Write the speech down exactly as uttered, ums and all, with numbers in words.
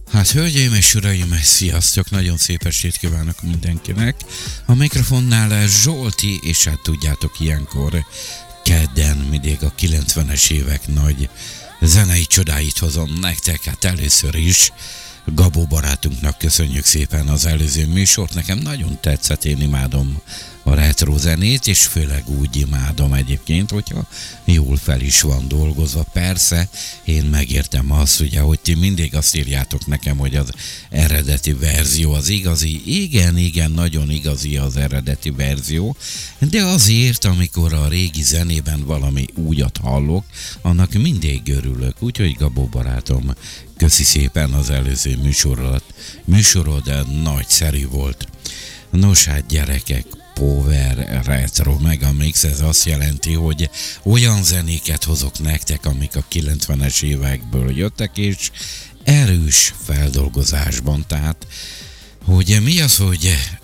Hát, hölgyeim és uraim, sziasztok, nagyon szép estét kívánok mindenkinek. A mikrofonnál Zsolti, és hát tudjátok, ilyenkor kedden mindig a kilencvenes évek nagy zenei csodáit hozom nektek. Hát először is Gabó barátunknak köszönjük szépen az előző műsort, nekem nagyon tetszett, én imádom a retro zenét, és főleg úgy imádom egyébként, hogyha jól fel is van dolgozva. Persze, én megértem azt, ugye, hogy ti mindig azt írjátok nekem, hogy az eredeti verzió az igazi. Igen, igen, nagyon igazi az eredeti verzió, de azért, amikor a régi zenében valami újat hallok, annak mindig örülök. Úgyhogy Gabó barátom, köszi szépen az előző műsorod. Műsorod nagyszerű volt. Nos hát gyerekek, Power Retro Megamix, ez azt jelenti, hogy olyan zenéket hozok nektek, amik a kilencvenes évekből jöttek, és erős feldolgozásban. Tehát, hogy mi az, hogy